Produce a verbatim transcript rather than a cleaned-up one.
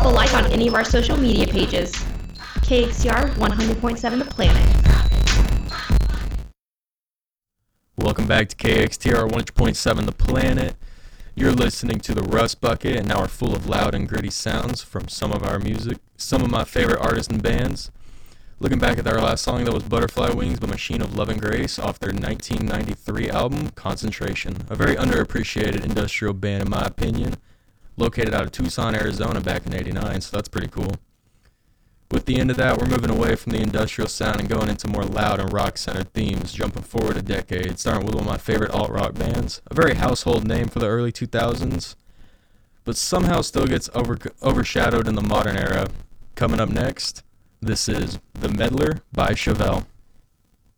a like on any of our social media pages. K X T R one hundred point seven The Planet. Welcome back to K X T R one hundred point seven The Planet. You're listening to the Rust Bucket, and now we're full of loud and gritty sounds from some of our music, some of my favorite artists and bands. Looking back at our last song, that was Butterfly Wings by Machine of Love and Grace off their nineteen ninety-three album, Concentration. A very underappreciated industrial band in my opinion, located out of Tucson, Arizona back in eighty-nine, so that's pretty cool. With the end of that, we're moving away from the industrial sound and going into more loud and rock-centered themes, jumping forward a decade, starting with one of my favorite alt-rock bands, a very household name for the early two thousands, but somehow still gets over, overshadowed in the modern era. Coming up next, this is The Meddler by Chevelle.